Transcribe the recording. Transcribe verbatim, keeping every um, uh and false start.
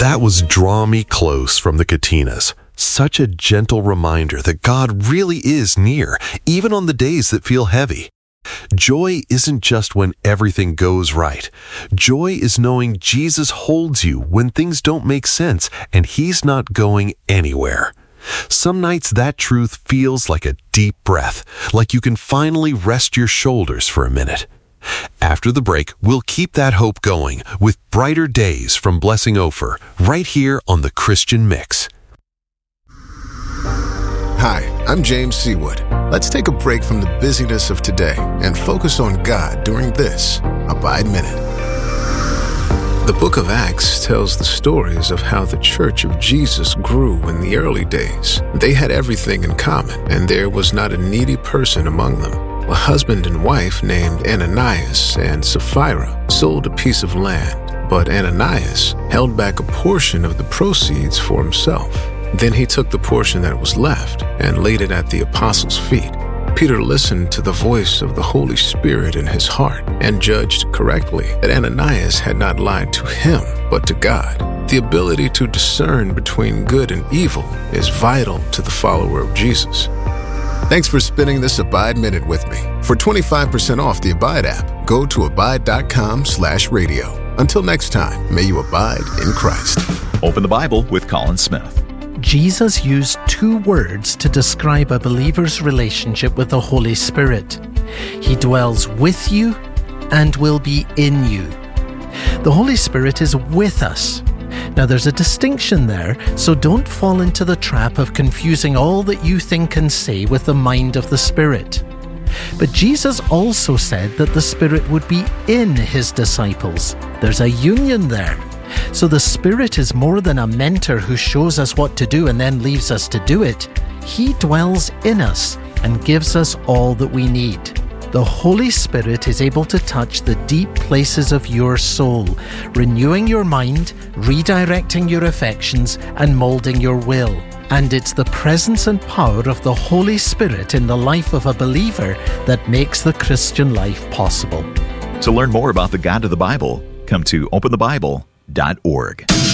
That was Draw Me Close from the Katinas. Such a gentle reminder that God really is near, even on the days that feel heavy. Joy isn't just when everything goes right. Joy is knowing Jesus holds you when things don't make sense and He's not going anywhere. Some nights that truth feels like a deep breath, like you can finally rest your shoulders for a minute. After the break, we'll keep that hope going with Brighter Days from Blessing Ophir, right here on The Christian Mix. Hi, I'm James Seawood. Let's take a break from the busyness of today and focus on God during this Abide Minute. The book of Acts tells the stories of how the Church of Jesus grew in the early days. They had everything in common, and there was not a needy person among them. A husband and wife named Ananias and Sapphira sold a piece of land, but Ananias held back a portion of the proceeds for himself. Then he took the portion that was left and laid it at the apostles' feet. Peter listened to the voice of the Holy Spirit in his heart and judged correctly that Ananias had not lied to him, but to God. The ability to discern between good and evil is vital to the follower of Jesus. Thanks for spending this Abide Minute with me. For twenty-five percent off the Abide app, go to abide.com slash radio. Until next time, may you abide in Christ. Open the Bible with Colin Smith. Jesus used two words to describe a believer's relationship with the Holy Spirit. He dwells with you and will be in you. The Holy Spirit is with us. Now, there's a distinction there, so don't fall into the trap of confusing all that you think and say with the mind of the Spirit. But Jesus also said that the Spirit would be in His disciples. There's a union there. So the Spirit is more than a mentor who shows us what to do and then leaves us to do it. He dwells in us and gives us all that we need. The Holy Spirit is able to touch the deep places of your soul, renewing your mind, redirecting your affections, and molding your will. And it's the presence and power of the Holy Spirit in the life of a believer that makes the Christian life possible. To learn more about the God of the Bible, come to open the bible dot org.